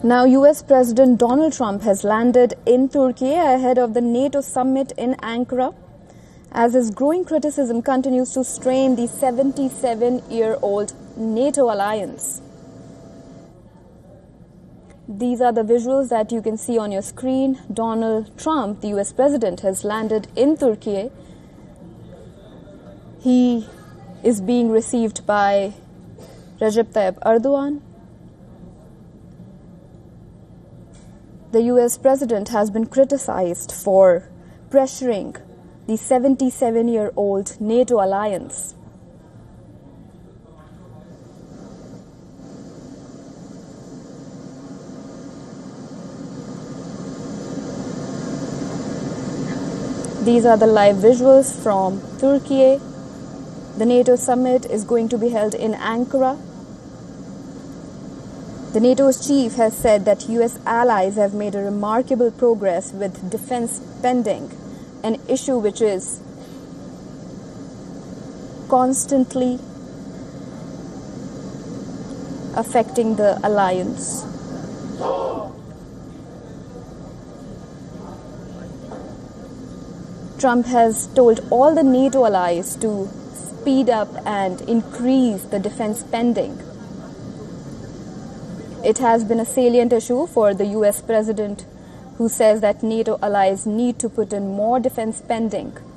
Now, US President Donald Trump has landed in Turkey ahead of the NATO summit in Ankara, as his growing criticism continues to strain the 77-year-old NATO alliance. These are the visuals that you can see on your screen. Donald Trump, the US President, has landed in Turkey. He is being received by Recep Tayyip Erdogan. The US President has been criticized for pressuring the 77-year-old NATO alliance. These are the live visuals from Turkey. The NATO summit is going to be held in Ankara. The NATO's chief has said that US allies have made a remarkable progress with defense spending, an issue which is constantly affecting the alliance. Trump has told all the NATO allies to speed up and increase the defense spending. It has been a salient issue for the US President, who says that NATO allies need to put in more defense spending.